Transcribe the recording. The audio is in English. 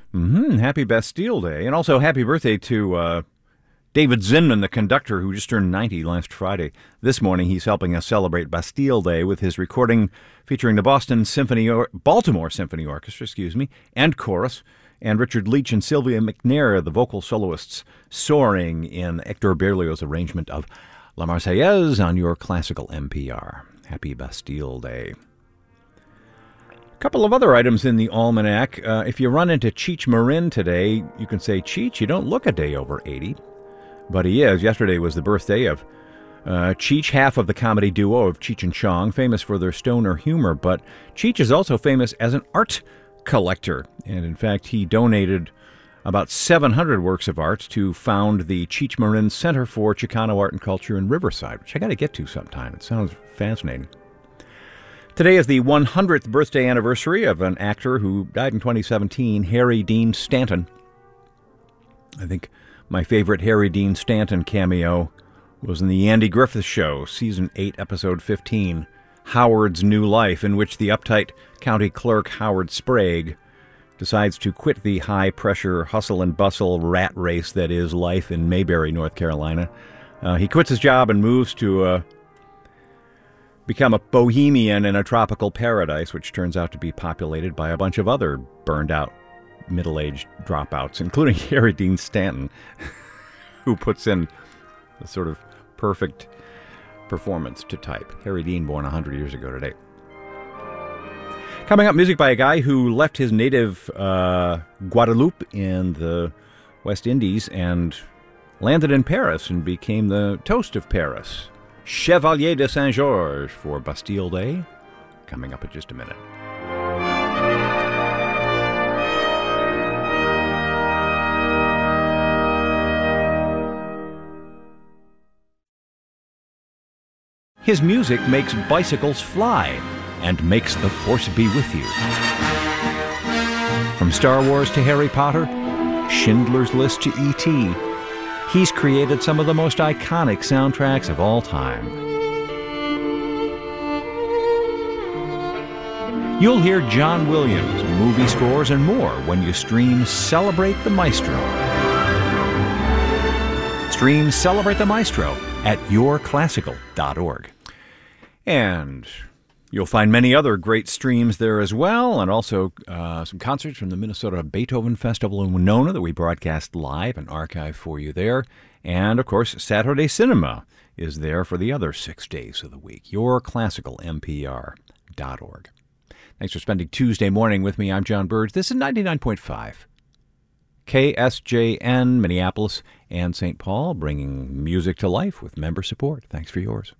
Happy Bastille Day. And also happy birthday to David Zinman, the conductor, who just turned 90 last Friday. This morning, he's helping us celebrate Bastille Day with his recording featuring the Baltimore Symphony Orchestra, and chorus, and Richard Leach and Sylvia McNair, the vocal soloists, soaring in Hector Berlioz' arrangement of La Marseillaise on your classical NPR. Happy Bastille Day. A couple of other items in the almanac. If you run into Cheech Marin today, you can say, Cheech, you don't look a day over 80. But he is. Yesterday was the birthday of Cheech, half of the comedy duo of Cheech and Chong, famous for their stoner humor. But Cheech is also famous as an art collector. And in fact, he donated about 700 works of art to found the Cheech Marin Center for Chicano Art and Culture in Riverside, which I got to get to sometime. It sounds fascinating. Today is the 100th birthday anniversary of an actor who died in 2017, Harry Dean Stanton. I think my favorite Harry Dean Stanton cameo was in the Andy Griffith Show, Season 8, Episode 15, Howard's New Life, in which the uptight county clerk, Howard Sprague, decides to quit the high-pressure hustle and bustle rat race that is life in Mayberry, North Carolina. He quits his job and moves to become a bohemian in a tropical paradise, which turns out to be populated by a bunch of other burned-out middle-aged dropouts, including Harry Dean Stanton, who puts in a sort of perfect performance to type. Harry Dean, born 100 years ago today. Coming up, music by a guy who left his native Guadeloupe in the West Indies and landed in Paris and became the toast of Paris. Chevalier de Saint-Georges for Bastille Day. Coming up in just a minute. His music makes bicycles fly and makes the Force be with you. From Star Wars to Harry Potter, Schindler's List to E.T., he's created some of the most iconic soundtracks of all time. You'll hear John Williams, movie scores, and more when you stream Celebrate the Maestro. Stream Celebrate the Maestro at yourclassical.org. And you'll find many other great streams there as well, and also some concerts from the Minnesota Beethoven Festival in Winona that we broadcast live and archive for you there. And, of course, Saturday Cinema is there for the other 6 days of the week. yourclassicalmpr.org. Thanks for spending Tuesday morning with me. I'm John Burge. This is 99.5 KSJN, Minneapolis and St. Paul, bringing music to life with member support. Thanks for yours.